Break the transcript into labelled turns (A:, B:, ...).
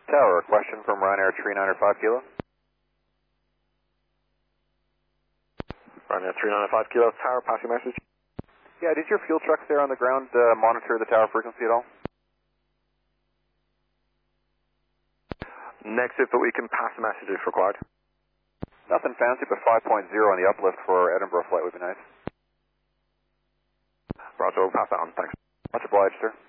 A: Tower, question from Ryanair 3905 Kilo.
B: Ryanair 3905 Kilo, Tower, pass your message.
A: Yeah, did your fuel trucks there on the ground monitor the tower frequency at all?
B: Negative, but we can pass the message if required.
A: Nothing fancy, but 5.0 on the uplift for Edinburgh flight would be nice.
B: Roger, we'll pass that on, thanks.
A: Much obliged, sir.